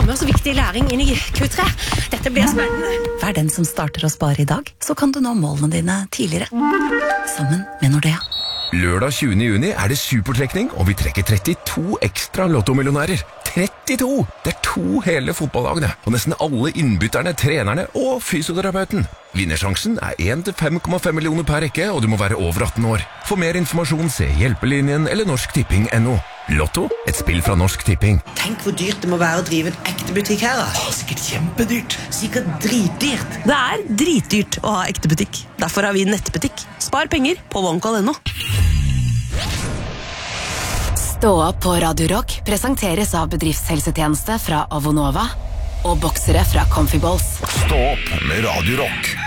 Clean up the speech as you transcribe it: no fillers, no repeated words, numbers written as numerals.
med oss viktig læring inn i Q3. Dette blir spennende. Vær den som starter å spare i dag, så kan du nå målene dine tidligere. Sammen med Nordea. Lørdag 20. juni er det supertrekning, og vi trekker 32 ekstra lottomillionærer. 32! Det er 2 hele fotballagene, og nesten alle innbytterne, trenerne og fysioterapeuten. Vinnersjansen er 1-5,5 millioner per rekke, og du må være over 18 år. For mer informasjon, se Hjelpelinjen eller norsktipping.no. Lotto, et spill fra Norsk Tipping. Tenk hvor dyrt det må være å drive en ekte butikk her, da. Sikkert kjempedyrt. Sikkert dritdyrt. Det er dritdyrt å ha ekte butikk. Derfor har vi nettbutikk. Spar penger på OneCall.no. Stå opp på Radio Rock presenteres av bedriftshelsetjeneste fra Avonova og boksere fra Comfy Balls. Stå opp med Radio Rock.